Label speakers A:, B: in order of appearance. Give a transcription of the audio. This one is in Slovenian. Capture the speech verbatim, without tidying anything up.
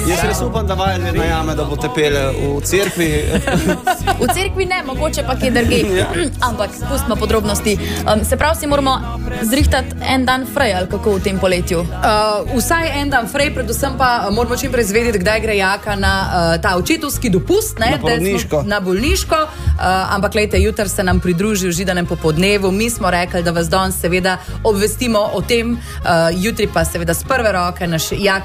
A: Jaz res upam, da vajen me najame, da boste pele v cerkvi.
B: V cerkvi ne, mogoče pa kje drugje. Ja. Ampak pustimo podrobnosti. Um, se pravi, si moramo zrihtati en dan frej, ali kako v tem poletju?
C: Uh, vsaj en dan frej, predvsem pa moramo čim prej izvedeti, kdaj gre Jaka na uh, ta očetovski dopust. Ne,
A: na bolniško.
C: Na bolniško. Uh, ampak lejte, jutri se nam pridruži v Židanem popodnevu. Mi smo rekli, da vas danes seveda obvestimo o tem. Uh, jutri pa seveda z prve roke naš Jaka